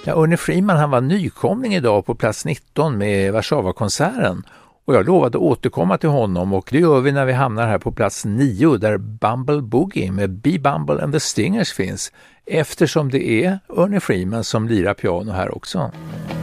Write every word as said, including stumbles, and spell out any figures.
Ja, Ernie Freeman han var nykomling idag på plats nitton med Warszawa-konserten. Och jag lovade återkomma till honom och det gör vi när vi hamnar här på plats nio där Bumble Boogie med Bee Bumble and the Stingers finns. Eftersom det är Ernie Freeman som lirar piano här också.